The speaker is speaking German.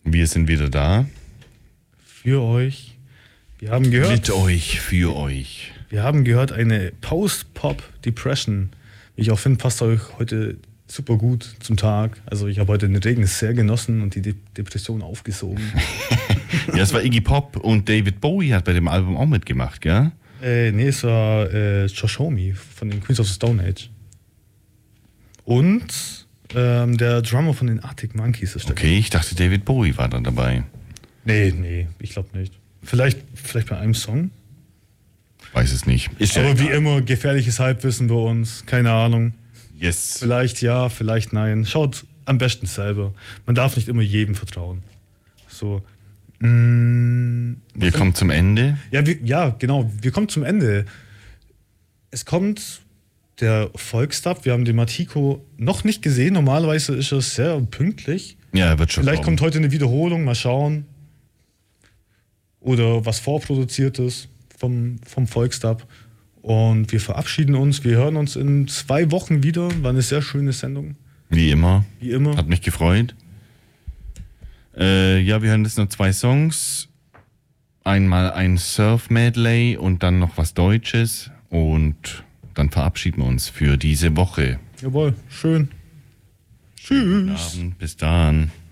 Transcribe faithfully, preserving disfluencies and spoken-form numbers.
Wir sind wieder da. Für euch. Wir haben gehört. Mit euch, für euch. Wir haben gehört, eine Post-Pop-Depression. Wie ich auch finde, passt euch heute super gut zum Tag. Also ich habe heute den Regen sehr genossen und die De- Depression aufgesogen. Ja, es war Iggy Pop und David Bowie hat bei dem Album auch mitgemacht, gell? Äh, nee, es war äh, Josh Homme von den Queens of the Stone Age. Und ähm, der Drummer von den Arctic Monkeys ist dabei. Okay, ich dachte David Bowie war da dabei. Nee, nee, ich glaube nicht. Vielleicht, vielleicht bei einem Song. Weiß es nicht. Ist ja Aber egal. wie immer, gefährliches Halbwissen bei uns. Keine Ahnung. Yes. Vielleicht ja, vielleicht nein. Schaut am besten selber. Man darf nicht immer jedem vertrauen. So. Mm, Wir kommen zum Ende. Ja, wir, ja, genau. Wir kommen zum Ende. Es kommt der Volksstab. Wir haben den Matiko noch nicht gesehen. Normalerweise ist er sehr pünktlich. Ja, er wird schon Vielleicht kommen. kommt heute eine Wiederholung. Mal schauen. Oder was vorproduziertes vom, vom Volksstab. Und wir verabschieden uns. Wir hören uns in zwei Wochen wieder. War eine sehr schöne Sendung. Wie immer. Wie immer. Hat mich gefreut. Äh, ja, wir hören jetzt noch zwei Songs. Einmal ein Surf-Medley und dann noch was Deutsches. Und dann verabschieden wir uns für diese Woche. Jawohl, schön. Tschüss. Guten Abend, bis dann.